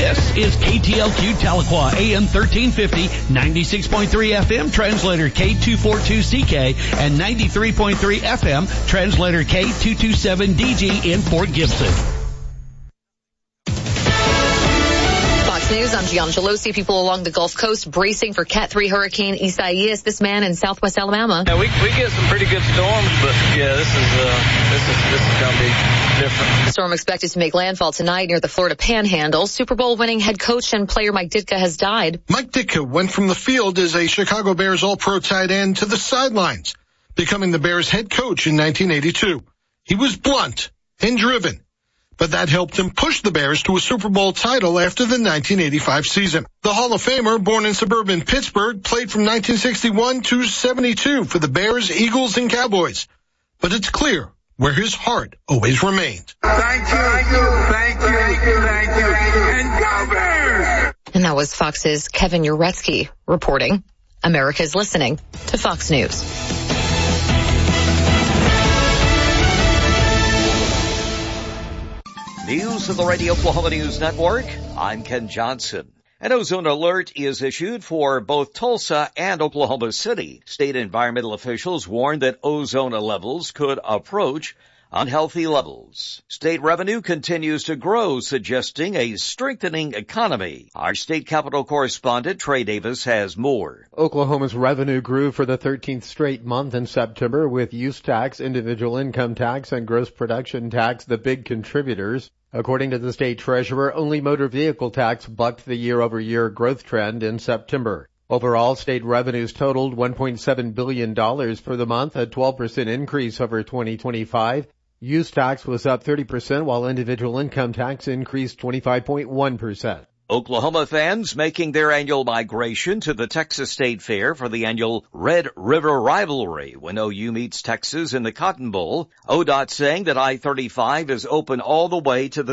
This is KTLQ Tahlequah, AM 1350, 96.3 FM, translator K242CK, and 93.3 FM, translator K227DG in Fort Gibson. News, I'm Gian Gelosi. People along the Gulf Coast bracing for Cat 3 Hurricane Isaias. This man in southwest Alabama. Yeah, we get some pretty good storms, but yeah, this is going to be different. The storm expected to make landfall tonight near the Florida Panhandle. Super Bowl winning head coach and player Mike Ditka has died. Mike Ditka went from the field as a Chicago Bears All-Pro tight end to the sidelines, becoming the Bears head coach in 1982. He was blunt and driven, but that helped him push the Bears to a Super Bowl title after the 1985 season. The Hall of Famer, born in suburban Pittsburgh, played from 1961 to 72 for the Bears, Eagles, and Cowboys. But it's clear where his heart always remained. Thank you, and go Bears! And that was Fox's Kevin Uretsky reporting. America's listening to Fox News. News of the Radio Oklahoma News Network. I'm Ken Johnson. An ozone alert is issued for both Tulsa and Oklahoma City. State environmental officials warn that ozone levels could approach unhealthy levels. State revenue continues to grow, suggesting a strengthening economy. Our state capitol correspondent Trey Davis has more. Oklahoma's revenue grew for the 13th straight month in September, with use tax, individual income tax, and gross production tax the big contributors. According to the state treasurer, only motor vehicle tax bucked the year-over-year growth trend in September. Overall, state revenues totaled $1.7 billion for the month, a 12% increase over 2025. Use tax was up 30%, while individual income tax increased 25.1%. Oklahoma fans making their annual migration to the Texas State Fair for the annual Red River Rivalry when OU meets Texas in the Cotton Bowl. ODOT saying that I-35 is open all the way to the